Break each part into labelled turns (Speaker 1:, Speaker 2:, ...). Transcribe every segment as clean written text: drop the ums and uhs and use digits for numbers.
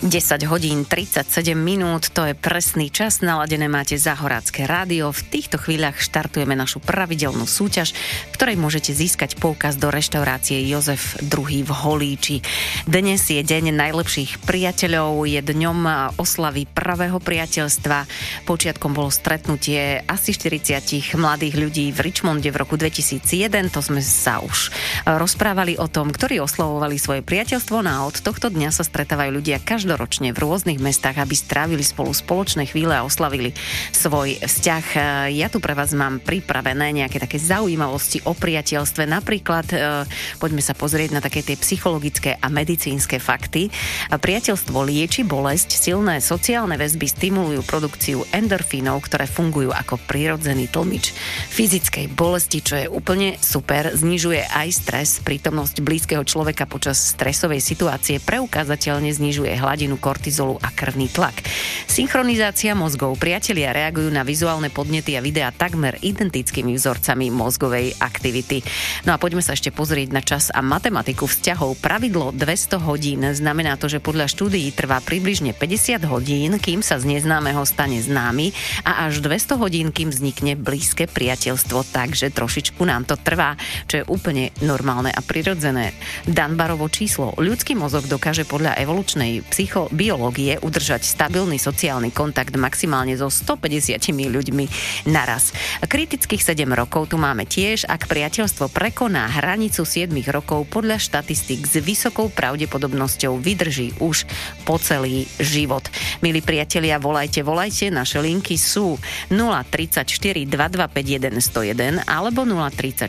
Speaker 1: 10 hodín 37 minút, to je presný čas, naladené máte Záhorácké rádio. V týchto chvíľach štartujeme našu pravidelnú súťaž, v ktorej môžete získať poukaz do reštaurácie Jozef II v Holíči. Dnes je deň najlepších priateľov, je dňom oslavy pravého priateľstva. Počiatkom bolo stretnutie asi 40 mladých ľudí v Richmonde v roku 2001, to sme sa už rozprávali o tom, ktorí oslavovali svoje priateľstvo, no a od tohto dňa sa stretávajú ľudia každoročne v rôznych mestách, aby strávili spolu spoločné chvíle a oslavili svoj vzťah. Ja tu pre vás mám pripravené nejaké také zaujímavosti o priateľstve. Napríklad poďme sa pozrieť na také tie psychologické a medicínske fakty. Priateľstvo lieči bolesť, silné sociálne väzby stimulujú produkciu endorfínov, ktoré fungujú ako prirodzený tlmič fyzickej bolesti, čo je úplne super. Znižuje aj stres. Prítomnosť blízkeho človeka počas stresovej situácie preukázateľne znižuje hladinu kortizolu a krvný tlak. Synchronizácia mozgov. Priatelia reagujú na vizuálne podnety a videá takmer identickými vzorcami mozgovej aktivity. No a poďme sa ešte pozrieť na čas a matematiku vzťahov. Pravidlo 200 hodín znamená to, že podľa štúdií trvá približne 50 hodín, kým sa z neznámeho stane známy, a až 200 hodín, kým vznikne blízke priateľstvo. Takže trošičku nám to trvá, čo je úplne normálne a prirodzené. Dunbarovo číslo. Ľudský mozog dokáže podľa evolučnej psychobiológie udržať stabilný sociálny kontakt maximálne so 150 ľuďmi naraz. Kritických 7 rokov tu máme tiež. Ak priateľstvo prekoná hranicu 7 rokov, podľa štatistík s vysokou pravdepodobnosťou vydrží už po celý život. Milí priatelia, volajte. Naše linky sú 034 2251 101 alebo 034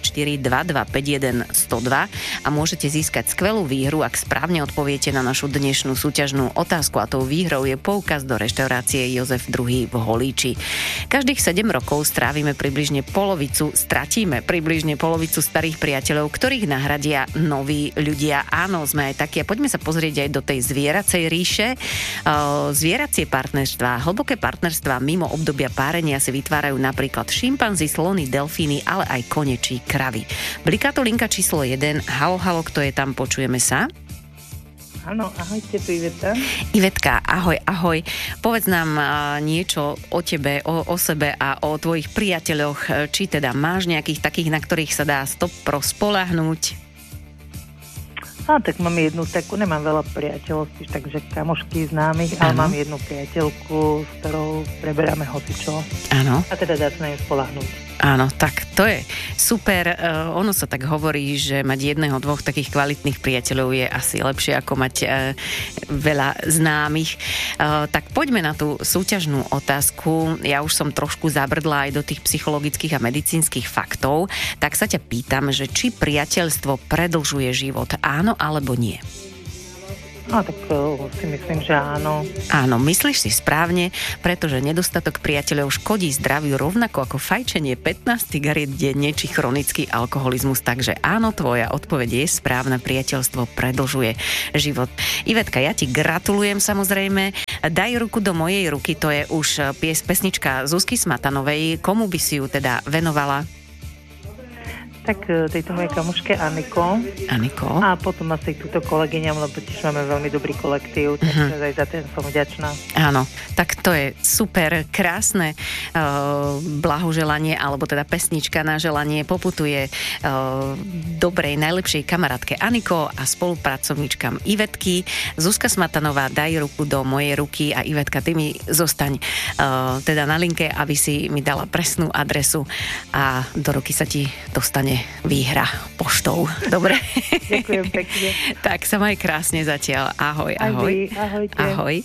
Speaker 1: 2251 102 a môžete získať skvelú výhru, ak správne odpoviete na našu dnešnú súťažnú otázku, a tou výhrou je poukaz do reštaurácie Jozef II v Holíči. Každých 7 rokov stratíme približne polovicu starých priateľov, ktorých nahradia noví ľudia. Áno, sme aj takí. A poďme sa pozrieť aj do tej zvieracej ríše. Zvieracie partnerstvá, hlboké partnerstvá mimo obdobia párenia si vytvárajú napríklad šimpanzi, slony, delfíny, ale aj kone či kravy. Bliká to linka číslo 1. Halo, kto je tam? Počujeme sa?
Speaker 2: Áno, ahojte, tu Iveta.
Speaker 1: Ivetka, ahoj. Povedz nám niečo o tebe, o sebe a o tvojich priateľoch. Či teda máš nejakých takých, na ktorých sa dá spoľahnúť?
Speaker 2: Tak mám jednu takú, nemám veľa priateľov, takže kamošky známych, ale mám jednu priateľku, s ktorou preberáme hocičo.
Speaker 1: Áno.
Speaker 2: A teda dá sa na ňu spoľahnúť.
Speaker 1: Áno, tak to je super. Ono sa tak hovorí, že mať jedného, dvoch takých kvalitných priateľov je asi lepšie ako mať veľa známych. Tak poďme na tú súťažnú otázku. Ja už som trošku zabrdla aj do tých psychologických a medicínskych faktov. Tak sa ťa pýtam, že či priateľstvo predlžuje život? Áno alebo nie?
Speaker 2: Tak si myslím, že áno.
Speaker 1: Áno, myslíš si správne, pretože nedostatok priateľov škodí zdraviu rovnako ako fajčenie 15 cigariet denne či chronický alkoholizmus. Takže áno, tvoja odpoveď je správna, priateľstvo predlžuje život. Ivetka, ja ti gratulujem samozrejme. Daj ruku do mojej ruky, to je už pesnička Zuzky Smatanovej. Komu by si ju teda venovala?
Speaker 2: Tak tejto mojej kamoške Aniko. A potom asi túto kolegyňam, lebo tiež máme veľmi dobrý kolektív, takže aj za ten som vďačná.
Speaker 1: Áno, tak to je super, krásne blahoželanie, alebo teda pesnička na želanie poputuje dobrej, najlepšej kamarátke Aniko a spolupracovníčkam Ivetky. Zuzka Smatanová, daj ruku do mojej ruky a Ivetka, ty mi zostaň teda na linke, aby si mi dala presnú adresu a do ruky sa ti dostane výhra poštou. Dobre?
Speaker 2: Ďakujem pekne.
Speaker 1: Tak sa maj krásne zatiaľ. Ahoj.
Speaker 2: Ahojte.
Speaker 1: Ahoj.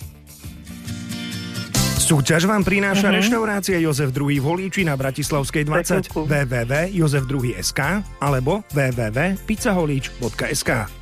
Speaker 3: Súťaž vám prináša reštaurácia Jozef II v Holíči na Bratislavskej 20 www.jozef2.sk alebo www.pizzaholíč.sk.